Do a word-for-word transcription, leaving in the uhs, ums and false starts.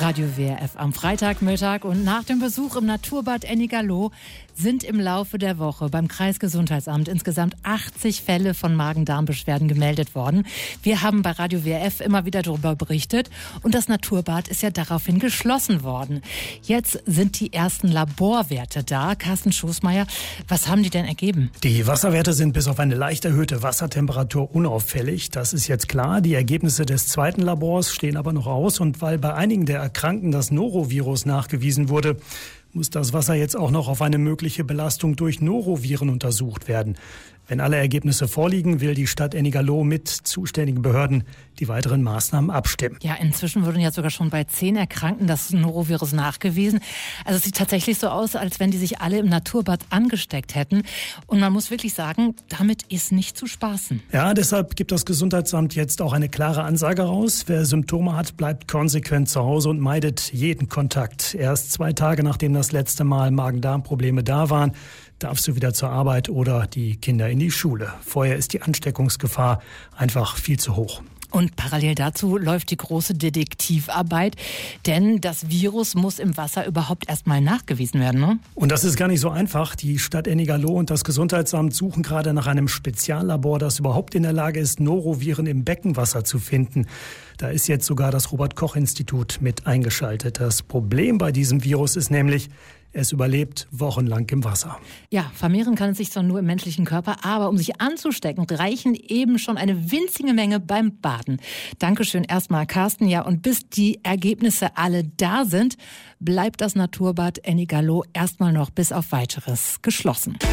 Radio W R F am Freitagmittag und nach dem Besuch im Naturbad Ennigerloh sind im Laufe der Woche beim Kreisgesundheitsamt insgesamt achtzig Fälle von Magen-Darm-Beschwerden gemeldet worden. Wir haben bei Radio W R F immer wieder darüber berichtet und das Naturbad ist ja daraufhin geschlossen worden. Jetzt sind die ersten Laborwerte da. Carsten Schoßmeier, was haben die denn ergeben? Die Wasserwerte sind bis auf eine leicht erhöhte Wassertemperatur unauffällig. Das ist jetzt klar. Die Ergebnisse des zweiten Labors stehen aber noch aus. Und weil bei einigen der Erkrankten das Norovirus nachgewiesen wurde, muss das Wasser jetzt auch noch auf eine mögliche Belastung durch Noroviren untersucht werden. Wenn alle Ergebnisse vorliegen, will die Stadt Ennigerloh mit zuständigen Behörden die weiteren Maßnahmen abstimmen. Ja, inzwischen wurden ja sogar schon bei zehn Erkrankten das Norovirus nachgewiesen. Also es sieht tatsächlich so aus, als wenn die sich alle im Naturbad angesteckt hätten. Und man muss wirklich sagen, damit ist nicht zu spaßen. Ja, deshalb gibt das Gesundheitsamt jetzt auch eine klare Ansage raus. Wer Symptome hat, bleibt konsequent zu Hause und meidet jeden Kontakt. Erst zwei Tage nachdem das letzte Mal Magen-Darm-Probleme da waren, darfst du wieder zur Arbeit oder die Kinder in die Schule. Vorher ist die Ansteckungsgefahr einfach viel zu hoch. Und parallel dazu läuft die große Detektivarbeit, denn das Virus muss im Wasser überhaupt erstmal nachgewiesen werden, ne? Und das ist gar nicht so einfach. Die Stadt Ennigerloh und das Gesundheitsamt suchen gerade nach einem Speziallabor, das überhaupt in der Lage ist, Noroviren im Beckenwasser zu finden. Da ist jetzt sogar das Robert-Koch-Institut mit eingeschaltet. Das Problem bei diesem Virus ist nämlich, es überlebt wochenlang im Wasser. Ja, vermehren kann es sich zwar nur im menschlichen Körper, aber um sich anzustecken, reichen eben schon eine winzige Menge beim Baden. Dankeschön erstmal, Carsten. Ja, und bis die Ergebnisse alle da sind, bleibt das Naturbad Ennigerloh erstmal noch bis auf Weiteres geschlossen.